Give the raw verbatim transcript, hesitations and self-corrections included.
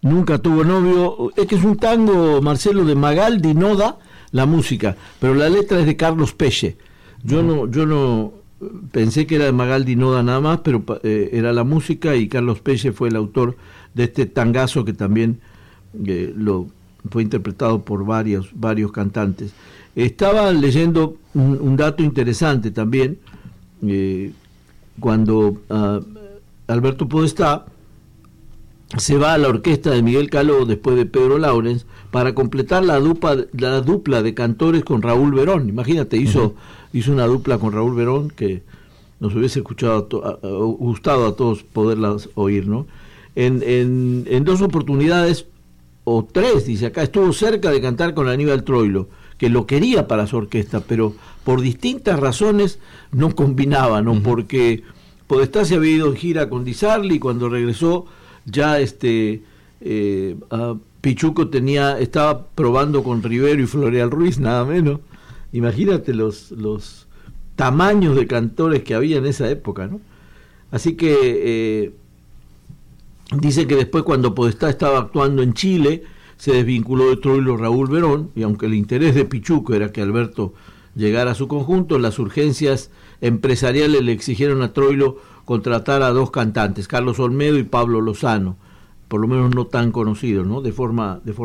Nunca tuvo novio. Es que es un tango, Marcelo, de Magal Di Noda, la música, pero la letra es de Carlos Pelle. Yo no, yo no pensé que era de Magal Di Noda nada más, pero eh, era la música, y Carlos Pelle fue el autor de este tangazo que también eh, lo fue interpretado por varios, varios cantantes. Estaba leyendo un, un dato interesante también, eh, cuando uh, Alberto Podestá se va a la orquesta de Miguel Caló después de Pedro Laurens para completar la dupla, la dupla de cantores con Raúl Verón. Imagínate, hizo, uh-huh. hizo una dupla con Raúl Verón que nos hubiese escuchado a to, a, a, gustado a todos poderlas oír, ¿no? En, en, en dos oportunidades, o tres, dice acá, estuvo cerca de cantar con Aníbal Troilo, que lo quería para su orquesta, pero por distintas razones no combinaba, ¿no? Uh-huh. Porque Podestá se había ido en gira con Di Sarli, y cuando regresó ya este eh, uh, Pichuco tenía estaba probando con Rivero y Floreal Ruiz, nada menos. Imagínate los los tamaños de cantores que había en esa época, ¿no? Así que eh, dice que después, cuando Podestá estaba actuando en Chile, se desvinculó de Troilo Raúl Verón, y aunque el interés de Pichuco era que Alberto llegara a su conjunto, las urgencias empresariales le exigieron a Troilo contratar a dos cantantes, Carlos Olmedo y Pablo Lozano, por lo menos no tan conocidos, ¿no? De forma, de forma